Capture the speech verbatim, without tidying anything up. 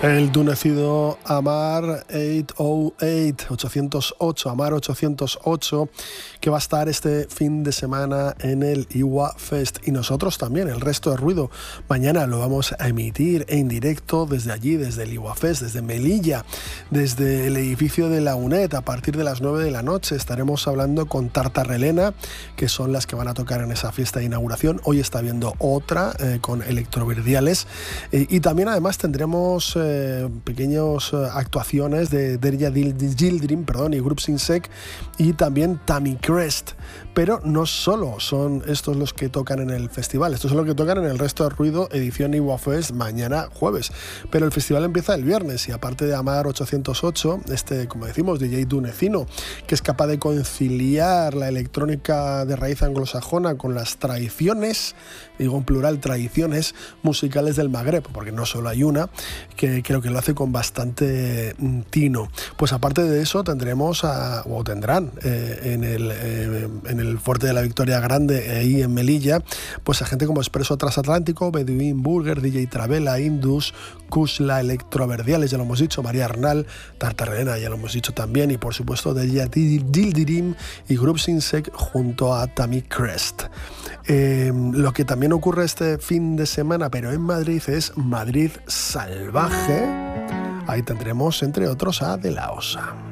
El tunecido Amar ochocientos ocho, Amar ochocientos ocho, que va a estar este fin de semana en el Iwa Fest. Y nosotros también, el resto de ruido. Mañana lo vamos a emitir en directo desde allí, desde el Iwa Fest, desde Melilla, desde el edificio de la UNED. A partir de las nueve de la noche estaremos hablando con Tartarrelena, que son las que van a tocar en esa fiesta de inauguración. Hoy está habiendo otra eh, con Electroverdiales. Eh, y también además tendremos... Eh, pequeñas actuaciones de Derya Yildirim, perdón, y Groups Insect, y también Tammy Crest. Pero no solo son estos los que tocan en el festival, estos son los que tocan en el resto de ruido, edición Iwa Fest, mañana jueves. Pero el festival empieza el viernes y aparte de Amar ochocientos ocho, este, como decimos, D J tunecino, que es capaz de conciliar la electrónica de raíz anglosajona con las tradiciones, digo en plural, tradiciones musicales del Magreb, porque no solo hay una, que creo que lo hace con bastante tino. Pues aparte de eso tendremos a, o tendrán eh, en, el, eh, en el Fuerte de la Victoria Grande, ahí en Melilla, pues a gente como Expreso Transatlántico, Bedouin Burger, D J Travela, Indus, Kushla, Electroverdiales, ya lo hemos dicho, María Arnal, Tartarrelena, ya lo hemos dicho también, y por supuesto Derya Yildirim y Groups Insect junto a Tammy Crest. Eh, lo que también ocurre este fin de semana, pero en Madrid, es Madrid Salvaje. Ahí tendremos, entre otros, a De La Osa.